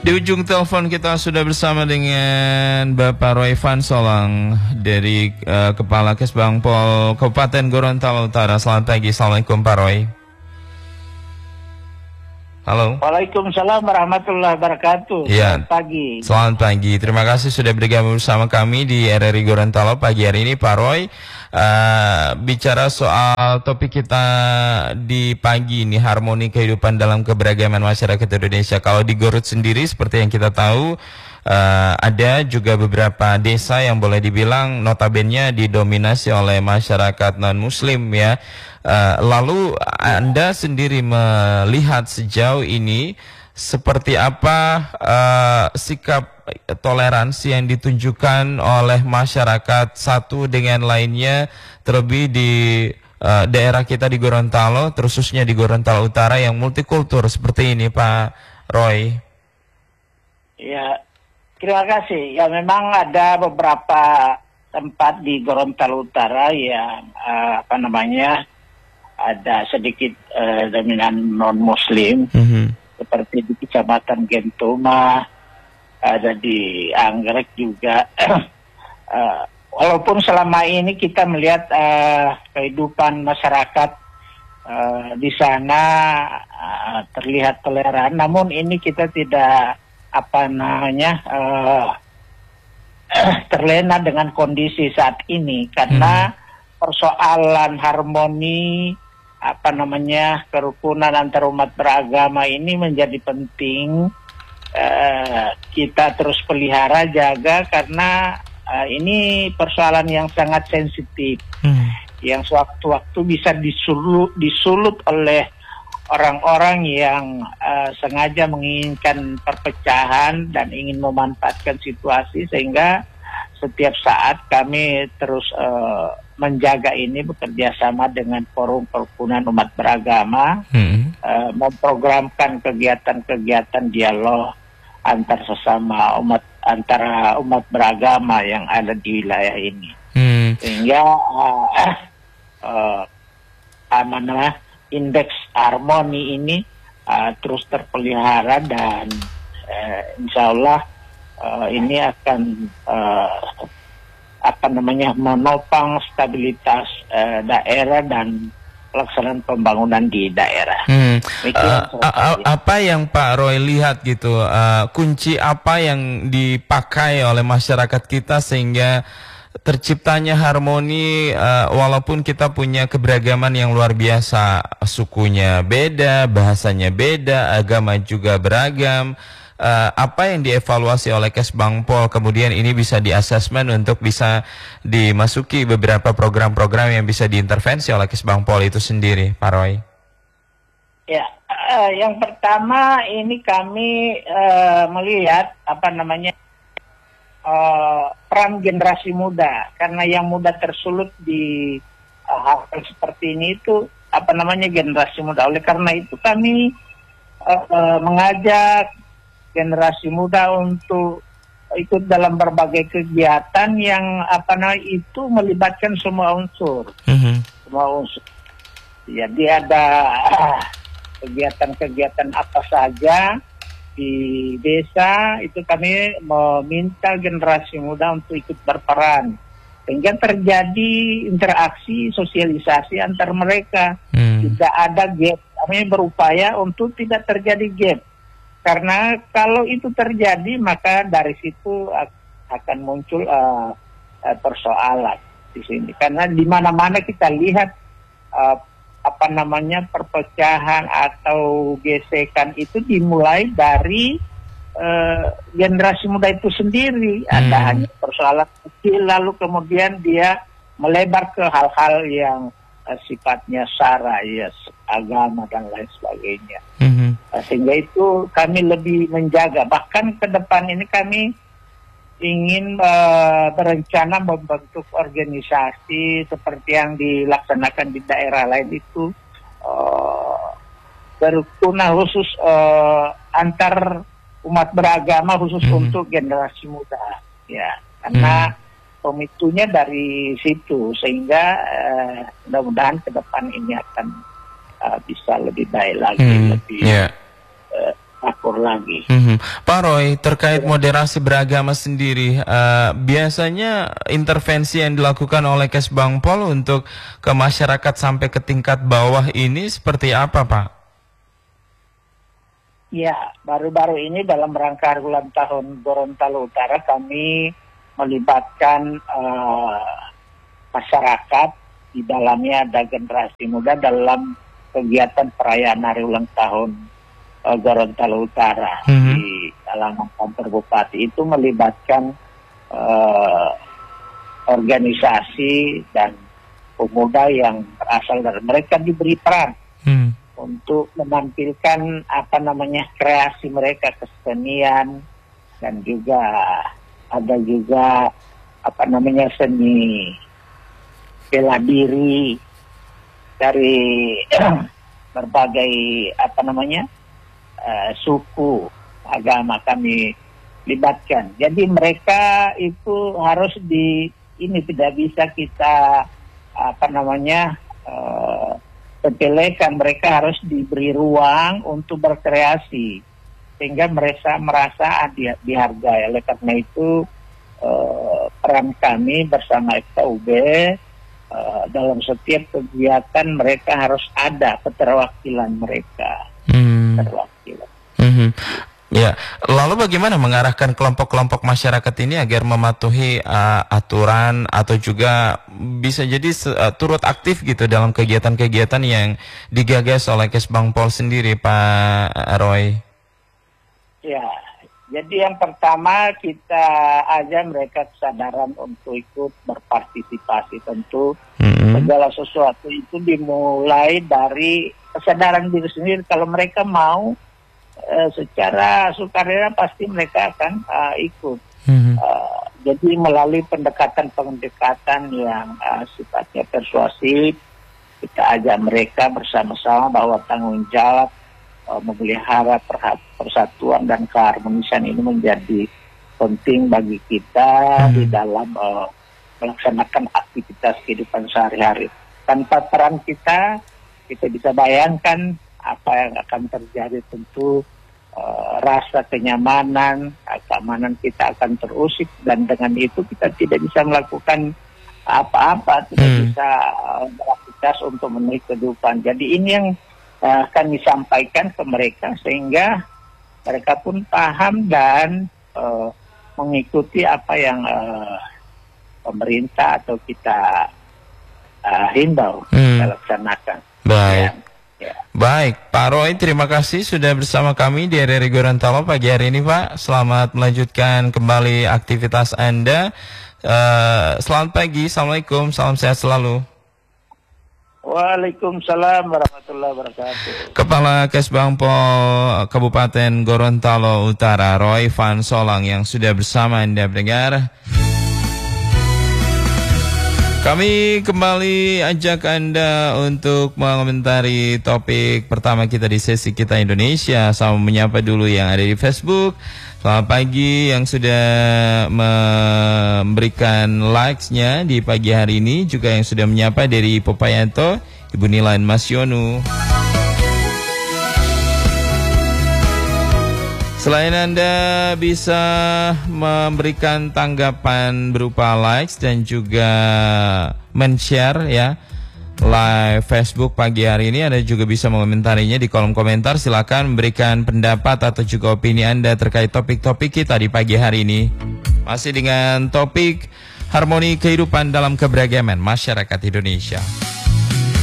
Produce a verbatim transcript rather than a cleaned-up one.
Di ujung telepon kita sudah bersama dengan Bapak Roy Van Solang dari uh, Kepala Kesbangpol Kabupaten Gorontalo Utara. Selamat pagi, Assalamualaikum Pak Roy. Halo. Waalaikumsalam warahmatullahi wabarakatuh. Ya. Selamat pagi. Selamat pagi. Terima kasih sudah bergabung bersama kami di R R I Gorontalo pagi hari ini, Pak Roy. Uh, bicara soal topik kita di pagi ini, harmoni kehidupan dalam keberagaman masyarakat Indonesia. Kalau di Garut sendiri, seperti yang kita tahu, uh, ada juga beberapa desa yang boleh dibilang notabene didominasi oleh masyarakat non-Muslim ya. Uh, lalu Anda sendiri melihat sejauh ini seperti apa uh, sikap toleransi yang ditunjukkan oleh masyarakat satu dengan lainnya, terlebih di uh, daerah kita di Gorontalo, terususnya di Gorontalo Utara yang multikultur seperti ini, Pak Roy? Ya, terima kasih. Ya, memang ada beberapa tempat di Gorontalo Utara yang uh, apa namanya ada sedikit uh, dominan non-Muslim. Mm-hmm. Seperti di Kecamatan Gentuma, ada di Anggrek juga. uh, walaupun selama ini kita melihat uh, kehidupan masyarakat uh, di sana uh, terlihat toleran, namun ini kita tidak apa namanya uh, terlena dengan kondisi saat ini karena hmm. persoalan harmoni apa namanya kerukunan antar umat beragama ini menjadi penting uh, kita terus pelihara jaga karena uh, ini persoalan yang sangat sensitif hmm. yang sewaktu-waktu bisa disulut, disulut oleh orang-orang yang uh, sengaja menginginkan perpecahan dan ingin memanfaatkan situasi sehingga setiap saat kami terus uh, menjaga ini bekerja sama dengan forum kerukunan umat beragama, hmm. uh, memprogramkan kegiatan-kegiatan dialog antar sesama umat antara umat beragama yang ada di wilayah ini, hmm. sehingga uh, uh, apa namanya indeks harmoni ini uh, terus terpelihara dan uh, insya Allah uh, ini akan uh, apa namanya menopang stabilitas uh, daerah dan pelaksanaan pembangunan di daerah. Hmm. Uh, uh, apa yang Pak Roy lihat gitu, uh, kunci apa yang dipakai oleh masyarakat kita sehingga terciptanya harmoni uh, walaupun kita punya keberagaman yang luar biasa, sukunya beda, bahasanya beda, agama juga beragam. Uh, apa yang dievaluasi oleh Kesbangpol kemudian ini bisa diasesmen untuk bisa dimasuki beberapa program-program yang bisa diintervensi oleh Kesbangpol itu sendiri, Pak Roy? Ya, uh, yang pertama ini kami uh, melihat apa namanya uh, peran generasi muda karena yang muda tersulut di uh, hal seperti ini itu apa namanya generasi muda. Oleh karena itu kami uh, uh, mengajak generasi muda untuk ikut dalam berbagai kegiatan yang apa namanya itu melibatkan semua unsur, mm-hmm. semua unsur. Jadi ada kegiatan-kegiatan apa saja di desa itu kami meminta generasi muda untuk ikut berperan, sehingga terjadi interaksi sosialisasi antar mereka, mm. tidak ada gap. Kami berupaya untuk tidak terjadi gap. Karena kalau itu terjadi maka dari situ akan muncul uh, uh, persoalan di sini. Karena di mana-mana kita lihat uh, apa namanya perpecahan atau gesekan itu dimulai dari uh, generasi muda itu sendiri. Hmm. Ada hanya persoalan kecil lalu kemudian dia melebar ke hal-hal yang uh, sifatnya sara, ya, agama dan lain sebagainya. Hmm. Sehingga itu kami lebih menjaga. Bahkan ke depan ini kami ingin uh, berencana membentuk organisasi seperti yang dilaksanakan di daerah lain itu uh, berguna khusus uh, antar umat beragama khusus hmm. untuk generasi muda. Ya, karena hmm. pemicunya dari situ sehingga uh, mudah-mudahan ke depan ini akan uh, bisa lebih baik lagi, hmm. lebih yeah. akur lagi. Hmm. Pak Roy, terkait moderasi beragama sendiri, uh, biasanya intervensi yang dilakukan oleh Kesbangpol untuk ke masyarakat sampai ke tingkat bawah ini seperti apa, Pak? Ya, baru-baru ini dalam rangka ulang tahun Gorontalo Utara kami melibatkan uh, masyarakat, di dalamnya ada generasi muda dalam kegiatan perayaan hari ulang tahun Gorontalo Utara. Mm-hmm. Di halaman kantor Bupati itu melibatkan uh, organisasi dan pemuda yang berasal dari mereka, diberi peran mm. untuk menampilkan apa namanya kreasi mereka, kesenian, dan juga ada juga apa namanya seni bela diri dari berbagai apa namanya Uh, suku agama kami libatkan. Jadi mereka itu harus di ini tidak bisa kita apa namanya uh, sepelekan. Mereka harus diberi ruang untuk berkreasi sehingga mereka merasa di, dihargai. Oleh karena itu uh, peran kami bersama F K U B uh, dalam setiap kegiatan mereka harus ada keterwakilan mereka. Hmm. Mm-hmm. Ya, lalu bagaimana mengarahkan kelompok-kelompok masyarakat ini agar mematuhi uh, aturan atau juga bisa jadi uh, turut aktif gitu dalam kegiatan-kegiatan yang digagas oleh Kesbangpol sendiri, Pak Roy? Ya, jadi yang pertama kita aja mereka kesadaran untuk ikut berpartisipasi. Tentu mm-hmm. segala sesuatu itu dimulai dari kesadaran diri sendiri. Kalau mereka mau uh, secara sukarela pasti mereka akan uh, ikut. Mm-hmm. Uh, jadi melalui pendekatan-pendekatan yang uh, sifatnya persuasif, kita ajak mereka bersama-sama bahwa tanggung jawab uh, memelihara persatuan dan keharmonisan ini menjadi penting bagi kita mm-hmm. di dalam uh, melaksanakan aktivitas kehidupan sehari-hari. Tanpa peran kita, kita bisa bayangkan apa yang akan terjadi. Tentu uh, rasa kenyamanan, keamanan kita akan terusik, dan dengan itu kita tidak bisa melakukan apa-apa, tidak hmm. bisa uh, beraktivitas untuk memenuhi kehidupan. Jadi ini yang uh, akan disampaikan ke mereka sehingga mereka pun paham dan uh, mengikuti apa yang uh, pemerintah atau kita uh, himbau hmm. kita laksanakan. Baik. Ya, ya. Baik, Pak Roy, terima kasih sudah bersama kami di R R I Gorontalo pagi hari ini, Pak. Selamat melanjutkan kembali aktivitas Anda. Uh, selamat pagi, Assalamualaikum, salam sehat selalu. Waalaikumsalam warahmatullahi wabarakatuh. Kepala Kesbangpol Kabupaten Gorontalo Utara, Roy Van Solang, yang sudah bersama Anda pendengar. Kami kembali ajak Anda untuk mengomentari topik pertama kita di sesi Kita Indonesia. Sama menyapa dulu yang ada di Facebook. Selamat pagi yang sudah memberikan likes-nya di pagi hari ini. Juga yang sudah menyapa dari Popayanto, Ibu Nilan Masyonu. Selain Anda bisa memberikan tanggapan berupa likes dan juga men-share ya live Facebook pagi hari ini, Anda juga bisa mengomentarinya di kolom komentar. Silakan memberikan pendapat atau juga opini Anda terkait topik-topik kita di pagi hari ini. Masih dengan topik harmoni kehidupan dalam keberagaman masyarakat Indonesia.